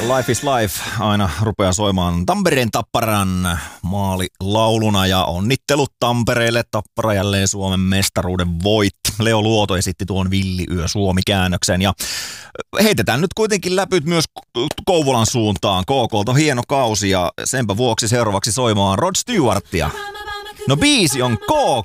Life is Life aina rupeaa soimaan Tampereen Tapparan maalilauluna ja onnittelut Tampereelle. Tappara jälleen Suomen mestaruuden voitti. Leo Luoto esitti tuon Villiyö Suomi-käännöksen ja heitetään nyt kuitenkin läpyt myös Kouvolan suuntaan. KK:lta on hieno kausi ja senpä vuoksi seuraavaksi soimaan Rod Stewartia. No biisi on KK,